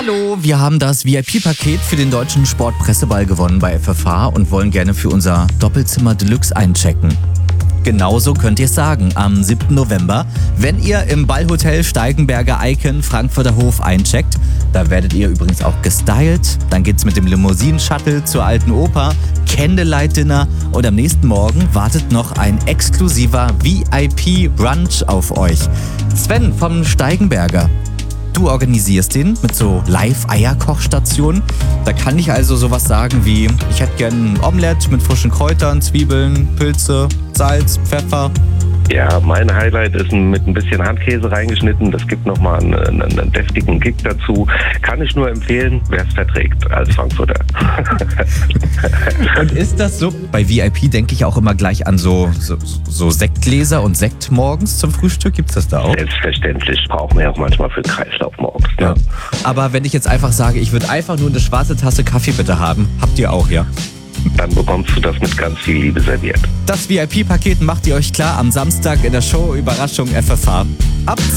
Hallo, wir haben das VIP-Paket für den Deutschen Sportpresseball gewonnen bei FFH und wollen gerne für unser Doppelzimmer Deluxe einchecken. Genauso könnt ihr es sagen, am 7. November, wenn ihr im Ballhotel Steigenberger Icon Frankfurter Hof eincheckt. Da werdet ihr übrigens auch gestylt. Dann geht's mit dem Limousinen-Shuttle zur Alten Oper, Candlelight-Dinner und am nächsten Morgen wartet noch ein exklusiver VIP-Brunch auf euch. Sven vom Steigenberger. Du organisierst den mit so Live-Eierkochstationen. Da kann ich also sowas sagen wie, ich hätte gern ein Omelett mit frischen Kräutern, Zwiebeln, Pilze, Salz, Pfeffer. Ja, mein Highlight ist mit ein bisschen Handkäse reingeschnitten. Das gibt nochmal einen deftigen Kick dazu. Kann ich nur empfehlen, wer es verträgt als Frankfurter. Und ist das so? Bei VIP denke ich auch immer gleich an so Sektgläser und Sekt morgens zum Frühstück. Gibt's das da auch? Selbstverständlich, brauchen wir auch manchmal für den Kreislauf morgens. Ne? Ja. Aber wenn ich jetzt einfach sage, ich würde einfach nur eine schwarze Tasse Kaffee bitte haben, habt ihr auch, ja? Dann bekommst du das mit ganz viel Liebe serviert. Das VIP-Paket macht ihr euch klar am Samstag in der Show Überraschung FFH. Ab